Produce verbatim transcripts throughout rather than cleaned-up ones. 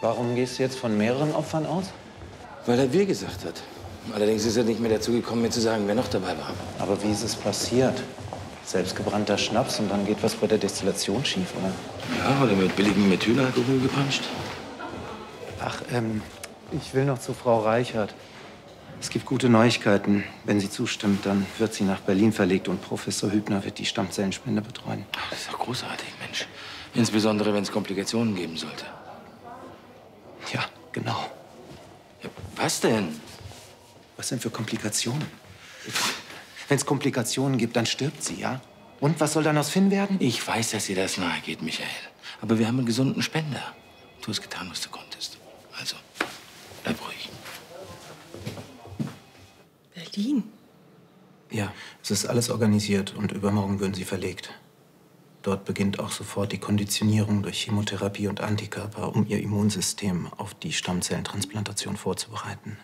Warum gehst du jetzt von mehreren Opfern aus? Weil er wir gesagt hat. Allerdings ist er nicht mehr dazu gekommen, mir zu sagen, wer noch dabei war. Aber wie ist es passiert? Selbstgebrannter Schnaps und dann geht was bei der Destillation schief, oder? Ja, oder mit billigem Methylalkohol gepanscht. Ach, ähm, ich will noch zu Frau Reichert. Es gibt gute Neuigkeiten. Wenn sie zustimmt, dann wird sie nach Berlin verlegt und Professor Hübner wird die Stammzellenspende betreuen. Ach, das ist doch großartig, Mensch. Insbesondere, wenn es Komplikationen geben sollte. Ja, genau. Ja, was denn? Was denn für Komplikationen? Wenn es Komplikationen gibt, dann stirbt sie, ja? Und was soll dann aus Finn werden? Ich weiß, dass dir das nahe geht, Michael. Aber wir haben einen gesunden Spender. Du hast getan, was du konntest. Also, bleib ruhig. Berlin? Ja, es ist alles organisiert und übermorgen würden sie verlegt. Dort beginnt auch sofort die Konditionierung durch Chemotherapie und Antikörper, um ihr Immunsystem auf die Stammzellentransplantation vorzubereiten.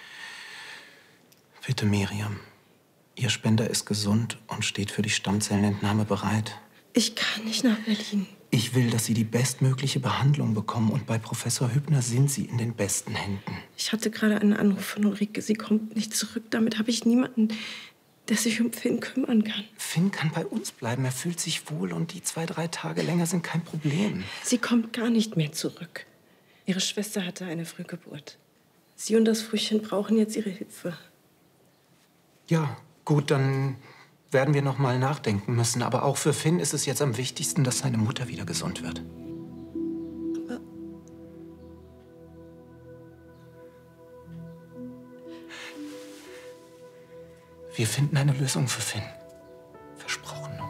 Bitte, Miriam. Ihr Spender ist gesund und steht für die Stammzellenentnahme bereit. Ich kann nicht nach Berlin. Ich will, dass Sie die bestmögliche Behandlung bekommen. Und bei Professor Hübner sind Sie in den besten Händen. Ich hatte gerade einen Anruf von Ulrike. Sie kommt nicht zurück. Damit habe ich niemanden, der sich um Finn kümmern kann. Finn kann bei uns bleiben. Er fühlt sich wohl und die zwei, drei Tage länger sind kein Problem. Sie kommt gar nicht mehr zurück. Ihre Schwester hatte eine Frühgeburt. Sie und das Frühchen brauchen jetzt ihre Hilfe. Ja, gut, dann werden wir noch mal nachdenken müssen. Aber auch für Finn ist es jetzt am wichtigsten, dass seine Mutter wieder gesund wird. Aber wir finden eine Lösung für Finn.